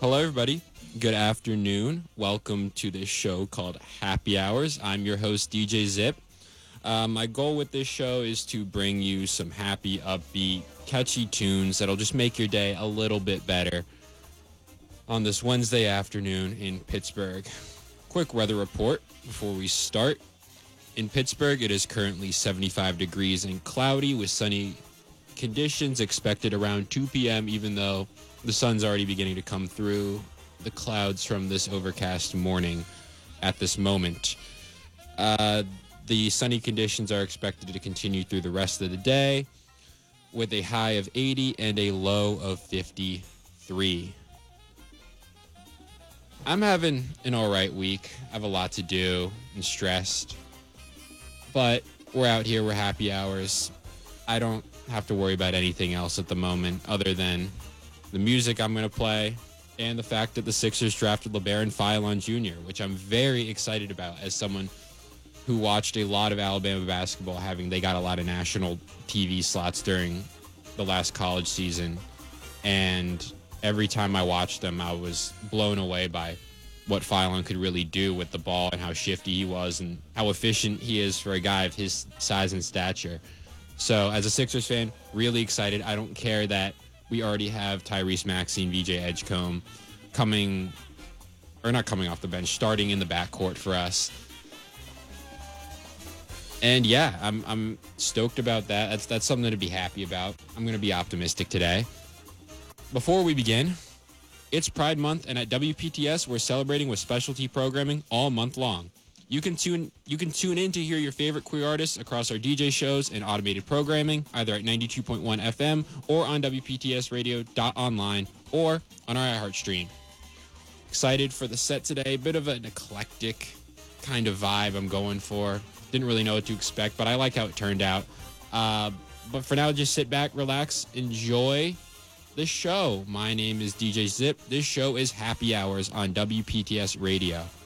Hello, everybody. Good afternoon. Welcome to this show called Happy Hours. I'm your host, DJ Zip. My goal with this show is to bring you some happy, upbeat, catchy tunes that'll just make your day a little bit better on this Wednesday afternoon in Pittsburgh. Quick weather report before we start. In Pittsburgh, it is currently 75 degrees and cloudy with sunny conditions expected around 2 p.m., even though the sun's already beginning to come through the clouds from this overcast morning at this moment. The sunny conditions are expected to continue through the rest of the day with a high of 80 and a low of 53. I'm having an all right week. I have a lot to do and stressed. But we're out here, we're happy hours. I don't have to worry about anything else at the moment other than the music I'm going to play and the fact that the Sixers drafted LeBaron Philon Jr., which I'm very excited about as someone who watched a lot of Alabama basketball, they got a lot of national TV slots during the last college season. And every time I watched them, I was blown away by what Philon could really do with the ball and how shifty he was and how efficient he is for a guy of his size and stature. So as a Sixers fan, really excited. I don't care that we already have Tyrese Maxey and VJ Edgecombe starting in the backcourt for us. And yeah, I'm stoked about that. That's something to be happy about. I'm going to be optimistic today. Before we begin, it's Pride Month, and at WPTS, we're celebrating with specialty programming all month long. You can tune in to hear your favorite queer artists across our DJ shows and automated programming, either at 92.1 FM or on WPTSradio.online or on our iHeart stream. Excited for the set today. Bit of an eclectic kind of vibe I'm going for. Didn't really know what to expect, but I like how it turned out. But for now, just sit back, relax, enjoy the show. My name is DJ Zip. This show is Happy Hours on WPTS Radio.